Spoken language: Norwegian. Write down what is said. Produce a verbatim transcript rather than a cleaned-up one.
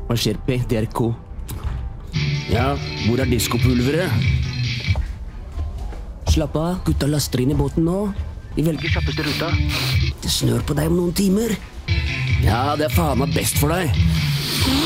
Hva skjer, P? D R K? Ja, hvor er diskopulveret? Slapp av, gutta laster inn i båten nå. Vi velger kjappeste ruta. Det snør på deg om noen timer. Ja, det er faen meg best for deg.